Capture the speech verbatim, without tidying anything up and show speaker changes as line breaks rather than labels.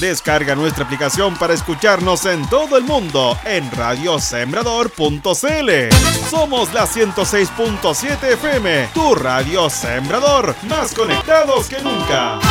Descarga nuestra aplicación para escucharnos en todo el mundo en radio sembrador punto c l. Somos la ciento seis punto siete F M, tu radio Sembrador, más conectados que nunca.